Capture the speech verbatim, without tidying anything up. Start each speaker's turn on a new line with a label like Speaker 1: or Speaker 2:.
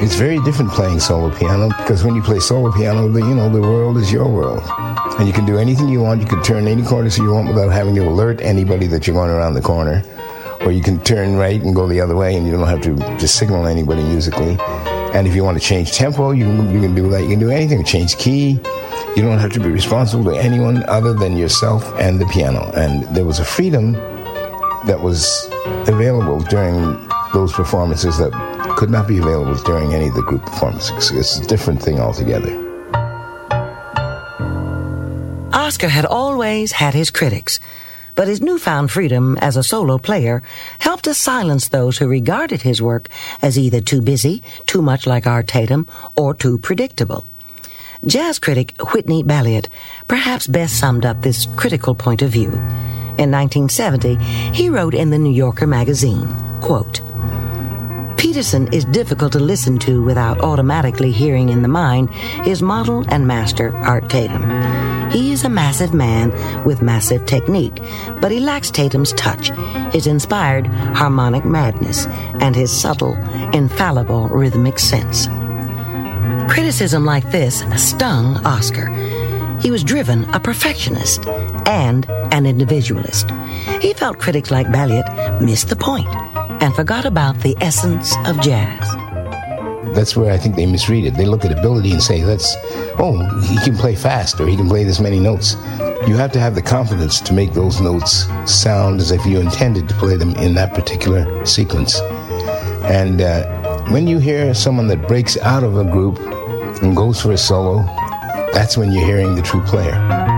Speaker 1: It's very different playing solo piano, because when you play solo piano, the, you know, the world is your world. And you can do anything you want. You can turn any corners you want without having to alert anybody that you're going around the corner. Or you can turn right and go the other way, and you don't have to just signal anybody musically. And if you want to change tempo, you can, you can do that. You can do anything. Change key. You don't have to be responsible to anyone other than yourself and the piano. And there was a freedom that was available during those performances that could not be available during any of the group performances. It's a different thing altogether.
Speaker 2: Oscar had always had his critics, but his newfound freedom as a solo player helped to silence those who regarded his work as either too busy, too much like Art Tatum, or too predictable. Jazz critic Whitney Balliet perhaps best summed up this critical point of view. In nineteen seventy, he wrote in the New Yorker magazine, quote, "Peterson is difficult to listen to without automatically hearing in the mind his model and master, Art Tatum. He is a massive man with massive technique, but he lacks Tatum's touch, his inspired harmonic madness, and his subtle, infallible rhythmic sense." Criticism like this stung Oscar. He was driven a perfectionist and an individualist. He felt critics like Balliet missed the point and forgot about the essence of jazz.
Speaker 1: That's where I think they misread it. They look at ability and say, "That's, oh, he can play fast, or he can play this many notes." You have to have the confidence to make those notes sound as if you intended to play them in that particular sequence. And uh, when you hear someone that breaks out of a group and goes for a solo, that's when you're hearing the true player.